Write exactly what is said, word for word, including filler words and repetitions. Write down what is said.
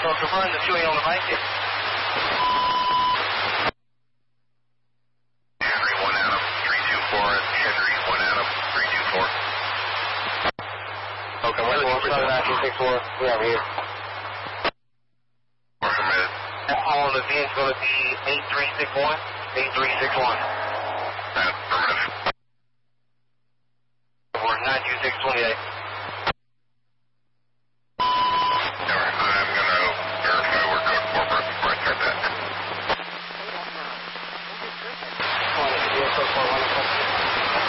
So confirm the two eight on the bike. Henry, one Adam, three two four, Henry, one Adam, three two four. Okay, what's the number? seven nine two six four, we have here. Committed. All on the V is going to be eight three six one, eight three six one. Right.